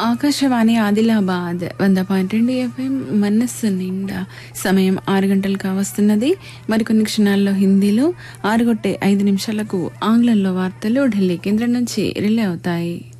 Akashvani Adilabad 100.2 FM మనస్సు నిండా. సమయం 6 గంటలు కావస్తున్నది. మరికొన్ని క్షణాల్లో హిందీలో 6:05 ఆంగ్లంలో వార్తలు ఢిల్లీ కేంద్రం నుంచి రిలే అవుతాయి.